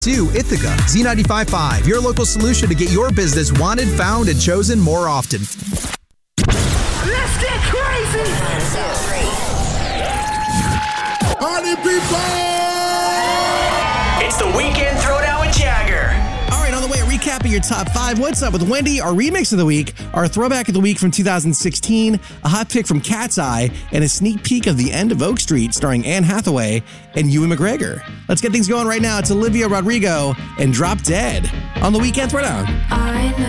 to Ithaca. Z95.5, your local solution to get your business wanted, found, and chosen more often. Let's get crazy! Party people! It's the Weekend Throwdown with Jagger. All right, on the way, a recap of your top 5. What's up with Wendy? Our remix of the week, our throwback of the week from 2016, a hot pick from Cat's Eye, and a sneak peek of The End of Oak Street starring Anne Hathaway and Ewan McGregor. Let's get things going right now. It's Olivia Rodrigo and Drop Dead on the Weekend Throwdown. I know.